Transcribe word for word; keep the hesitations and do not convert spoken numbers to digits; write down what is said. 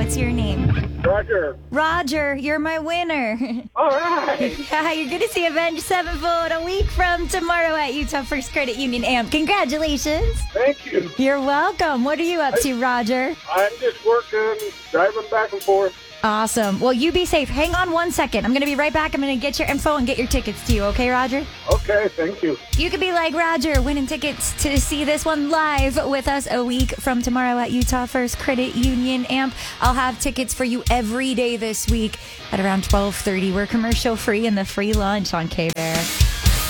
What's your name? Roger. Roger, you're my winner. All right. Yeah, you're going to see Avenged Sevenfold a week from tomorrow at Utah First Credit Union Amp. Congratulations. Thank you. You're welcome. What are you up to, Roger? I'm just working, driving back and forth. Awesome. Well, you be safe. Hang on one second. I'm going to be right back. I'm going to get your info and get your tickets to you. Okay, Roger? Okay, thank you. You could be like Roger, winning tickets to see this one live with us a week from tomorrow at Utah First Credit Union Amp. I'll have tickets for you every day this week at around twelve thirty. We're commercial free and the free lunch on K-Bear.